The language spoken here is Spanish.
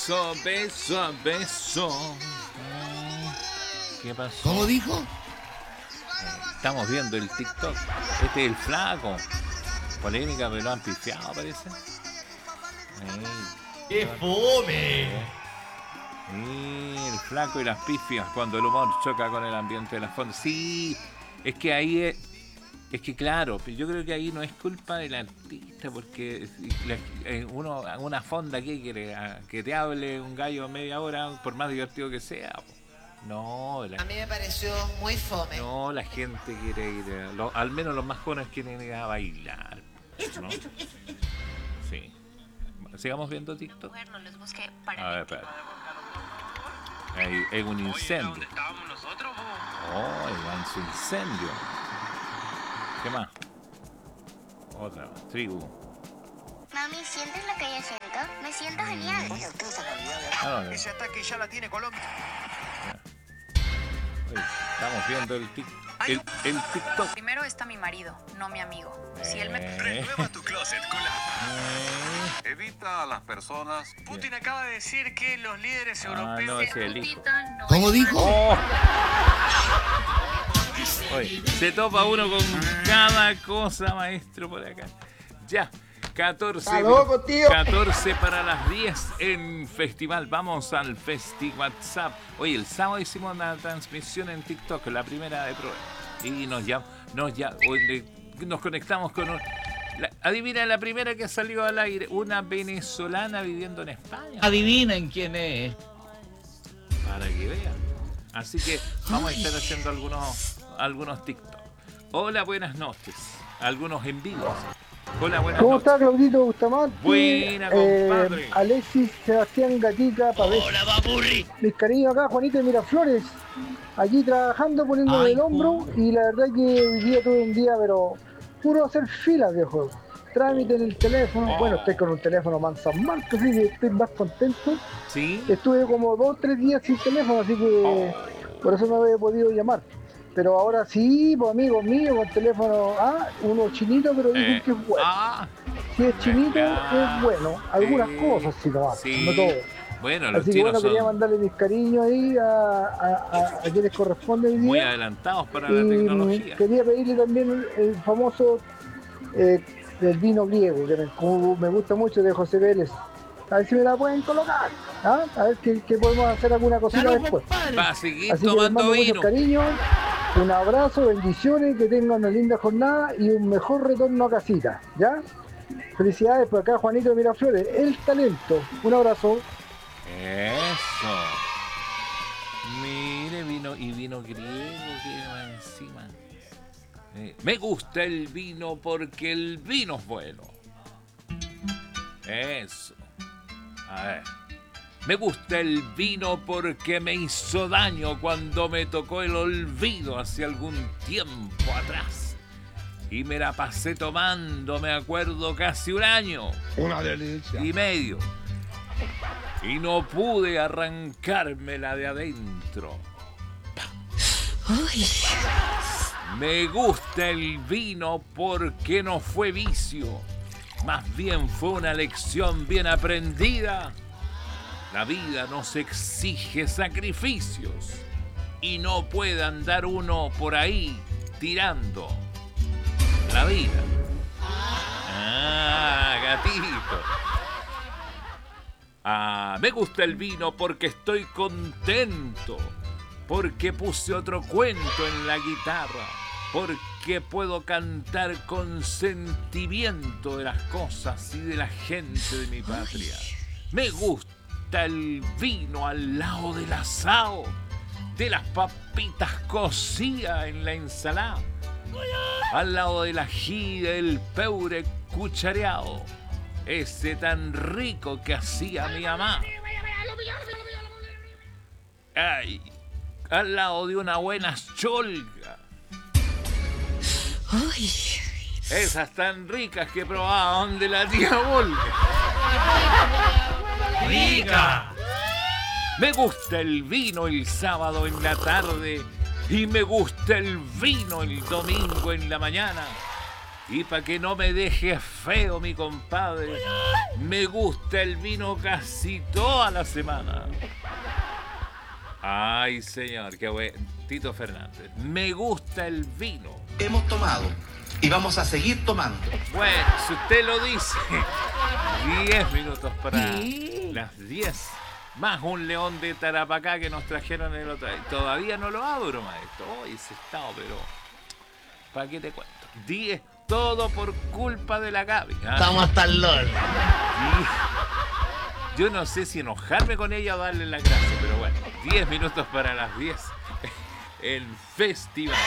beso, beso a beso. ¿Qué pasó? ¿Cómo dijo? Estamos viendo el TikTok. Este es el flaco. Polémica, pero lo han pifiado, parece. ¡Qué fome! El flaco y las pifias cuando el humor choca con el ambiente de las fondas. Sí, es que ahí es que claro, yo creo que ahí no es culpa del artista, porque una fonda que quiere que te hable un gallo media hora, por más divertido que sea. No, a mí me pareció muy fome. No, la gente quiere ir, al menos los más jóvenes quieren ir a bailar. ¿No? Sí. Sigamos viendo TikTok. A ver, espera. Hay un incendio. ¿Dónde estábamos nosotros? Oh, hay un incendio. ¿Qué más? Otra más. Tribu. Mami, ¿sientes lo que yo siento? Me siento genial. Ese ataque ya la tiene Colombia. Estamos viendo el TikTok. Primero está mi marido, no mi amigo. Si él me... Renueva tu closet con la... Evita a las personas... Putin acaba de decir que los líderes europeos... No, ese es el hijo. ¿Cómo dijo? Oh. Oye, se topa uno con cada cosa, maestro, por acá. Ya, 14, loco, tío. 14 para las 10 en Festival. Vamos al Festi WhatsApp. Oye, el sábado hicimos una transmisión en TikTok, la primera de prueba. Y nos conectamos con adivina la primera que salió al aire, una venezolana viviendo en España. Adivinen quién es. Para que vean. Así que vamos a estar haciendo algunos TikTok. Hola, buenas noches. Algunos en vivo. Hola, buenas ¿Cómo noches. está Claudito Bustamante? Buena, compadre. Alexis, Sebastián Gatica, Pavés. ¡Hola, papurri! Mis cariños acá, Juanito de Miraflores. Aquí trabajando, poniéndome el hombro. Y la verdad que hoy día tuve un día, pero puro hacer filas, viejo. Trámite en el teléfono. Bueno, estoy con un teléfono San Marcos, así que estoy más contento. Sí. Estuve como 2-3 días sin teléfono, así que por eso no había podido llamar. Pero ahora sí, pues amigos míos, con teléfono uno chinito, pero dicen que es bueno. Si es chinito, es bueno. Algunas cosas sí lo hacen, no todo. Bueno, los así que chinos bueno, quería son mandarle mis cariños ahí a quienes corresponde hoy día. muy adelantados para la tecnología. Quería pedirle también el famoso del vino griego, que me gusta mucho, de José Vélez. A ver si me la pueden colocar. A ver que podemos hacer alguna cosita después. Va a seguir así que les tomando mando vino. muchos cariños, un abrazo, bendiciones, que tengan una linda jornada y un mejor retorno a casita. ¿Ya? Felicidades por acá, Juanito de Miraflores, el talento. Un abrazo. Eso. Mire, vino griego que va encima. Me gusta el vino porque el vino es bueno. Eso. A ver. Me gusta el vino porque me hizo daño cuando me tocó el olvido hace algún tiempo atrás. Y me la pasé tomando, me acuerdo, casi un año. Una delicia. Y medio. Y no pude arrancármela de adentro. Uy. Me gusta el vino porque no fue vicio. Más bien fue una lección bien aprendida. La vida nos exige sacrificios. Y no puede andar uno por ahí tirando la vida. Gatito. Me gusta el vino porque estoy contento. Porque puse otro cuento en la guitarra. Porque puedo cantar con sentimiento de las cosas y de la gente de mi patria. Me gusta el vino al lado del asado, de las papitas cocidas en la ensalada, al lado del ají del peure cuchareado, ese tan rico que hacía mi mamá. Ay, al lado de una buena cholga. Uy. Esas tan ricas que probaban de la tía Volga. ¡Rica! Me gusta el vino el sábado en la tarde y me gusta el vino el domingo en la mañana. Y para que no me deje feo, mi compadre, me gusta el vino casi toda la semana. Ay, señor, qué bueno. Tito Fernández, me gusta el vino. Hemos tomado y vamos a seguir tomando. Bueno, si usted lo dice, 10 minutos para las 10. Más un león de Tarapacá que nos trajeron el otro día. Todavía no lo abro, maestro. Hoy se está, pero... ¿para qué te cuento? 10, todo por culpa de la Gaby. ¿Ah? Estamos hasta el LOL. Yo no sé si enojarme con ella o darle las gracias, pero bueno, 10 minutos para las 10. El festival.